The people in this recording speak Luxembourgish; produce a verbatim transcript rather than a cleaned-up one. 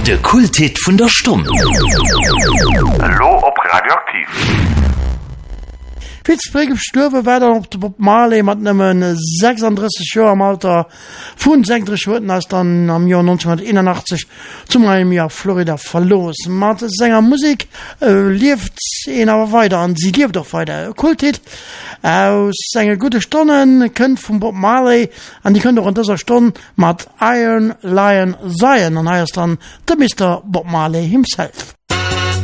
De Kulthit vun der Stumm. Hallo op Radioaktiv. Pittsburgh stürwe weiter op de Bob Marley mat nëmmen sechsunddreißig Joer am Alter vun sechzig Hueten ass dann am Jahr neunzehnhunderteinundachtzig zum einem Jahr Florida verlos. Mat Sänger Musik äh, lieft en awer weiter an sie lieft doch weiter. Kulthit aus enge gute Stonnen kënnt vum Bob Marley an die kënnt doch an dëser Stonn mat Iron Lion Zion an heiers dann de Mister Bob Marley himself.